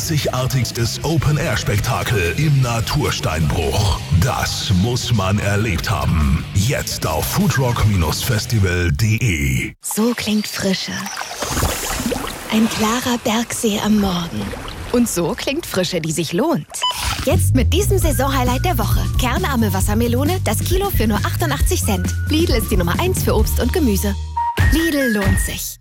einzigartigstes Open-Air-Spektakel im Natursteinbruch. Das muss man erlebt haben. Jetzt auf foodrock-festival.de. So klingt Frische. Ein klarer Bergsee am Morgen. Und so klingt Frische, die sich lohnt. Jetzt mit diesem Saisonhighlight der Woche. Kernarme Wassermelone, das Kilo für nur 88 Cent. Lidl ist die Nummer 1 für Obst und Gemüse. Lidl lohnt sich.